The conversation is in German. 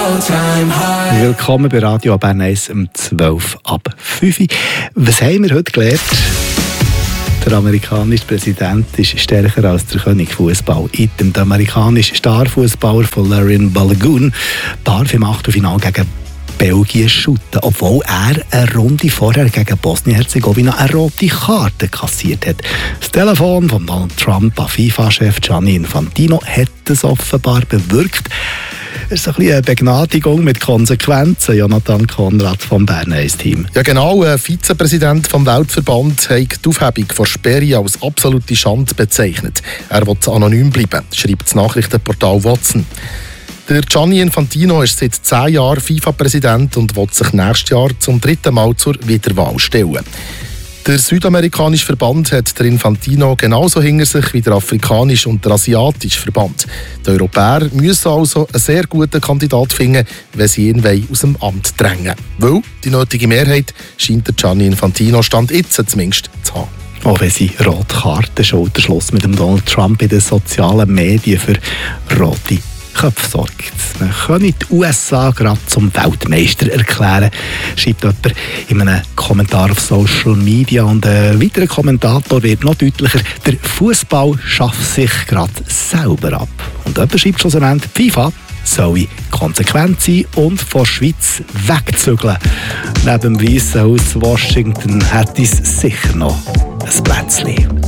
all-time high. Willkommen bei Radio Bern 1 um 12 ab 5 Uhr. Was haben wir heute gelernt? Der amerikanische Präsident ist stärker als der König Fußball. Der amerikanische Starfußballer von Larin Balogun darf im Achtelfinale gegen Belgien shooten, obwohl er eine Runde vorher gegen Bosnien-Herzegowina eine rote Karte kassiert hat. Das Telefon von Donald Trump an FIFA-Chef Gianni Infantino hat es offenbar bewirkt. Es ist ein bisschen eine Begnadigung mit Konsequenzen, Jonathan Konrad vom Bern 1-Team. Ja genau, ein Vizepräsident vom Weltverband hat die Aufhebung von Sperre als absolute Schande bezeichnet. Er will anonym bleiben, schreibt das Nachrichtenportal Watson. Der Gianni Infantino ist seit 10 Jahren FIFA-Präsident und will sich nächstes Jahr zum 3. Mal zur Wiederwahl stellen. Der südamerikanische Verband hat der Infantino genauso hinter sich wie der afrikanische und der asiatische Verband. Die Europäer müssen also einen sehr guten Kandidat finden, wenn sie ihn aus dem Amt drängen. Weil die nötige Mehrheit scheint der Gianni Infantino Stand jetzt zumindest zu haben. Auch wenn sie rote Karte Schulterschluss mit dem Donald Trump in den sozialen Medien für rote Köpfe sorgt. Man kann die USA gerade zum Weltmeister erklären, schreibt jemand in einem Kommentar auf Social Media. Und ein weiterer Kommentator wird noch deutlicher: der Fußball schafft sich gerade selber ab. Und jemand schreibt schlussendlich, FIFA soll konsequent sein und von der Schweiz wegzügeln. Neben dem Weissen Haus Washington hat es sicher noch ein Plätzchen.